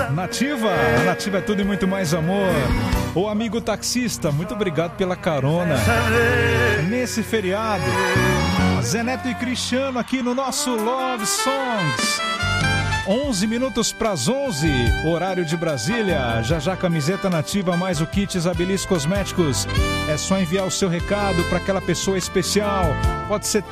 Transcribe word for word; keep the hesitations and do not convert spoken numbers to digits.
Nativa, a Nativa é tudo e muito mais amor. O amigo taxista, muito obrigado pela carona nesse feriado. Zé Neto e Cristiano aqui no nosso Love Songs. onze minutos para as onze, horário de Brasília. Já já camiseta Nativa mais o kit Isabeliz Cosméticos. É só enviar o seu recado para aquela pessoa especial. Pode ser